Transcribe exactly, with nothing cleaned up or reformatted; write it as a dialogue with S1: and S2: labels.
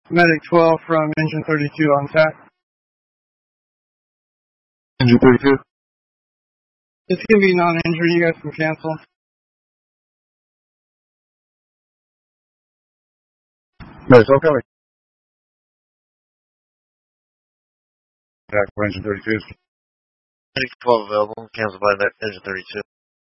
S1: Medic twelve from Engine thirty-two on tap.
S2: Engine thirty-two.
S1: It's going to be non-injury. You guys can cancel.
S2: Medic twelve coming. Back for Engine thirty-two.
S3: Medic twelve available. Cancel by Engine thirty-two.